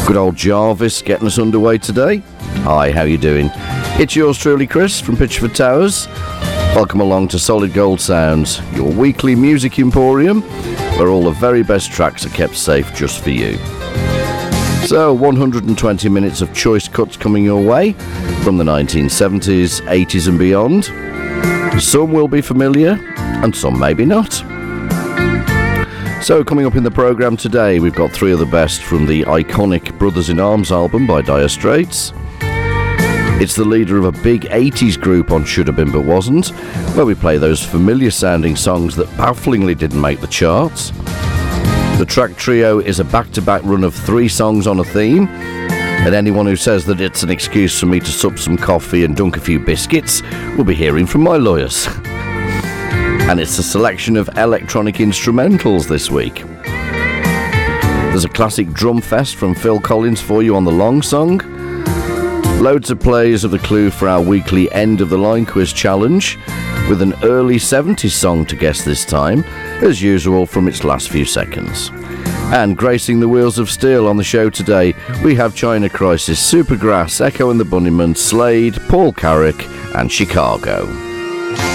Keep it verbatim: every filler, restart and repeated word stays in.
Good old Jarvis getting us underway today. Hi, how you doing? It's yours truly, Chris, from Pitchford Towers. Welcome along to Solid Gold Sounds, your weekly music emporium, where all the very best tracks are kept safe just for you. So, one hundred twenty minutes of choice cuts coming your way, from the nineteen seventies, eighties and beyond. Some will be familiar, and some maybe not. So, coming up in the programme today, we've got three of the best from the iconic Brothers in Arms album by Dire Straits. It's the leader of a big eighties group on Should Have Been But Wasn't, where we play those familiar sounding songs that bafflingly didn't make the charts. The track trio is a back-to-back run of three songs on a theme, and anyone who says that it's an excuse for me to sup some coffee and dunk a few biscuits will be hearing from my lawyers. And it's a selection of electronic instrumentals this week. There's a classic drum fest from Phil Collins for you on the long song. Loads of plays of the clue for our weekly End of the Line quiz challenge, with an early seventies song to guess this time, as usual from its last few seconds. And gracing the wheels of steel on the show today, we have China Crisis, Supergrass, Echo and the Bunnymen, Slade, Paul Carrick and Chicago.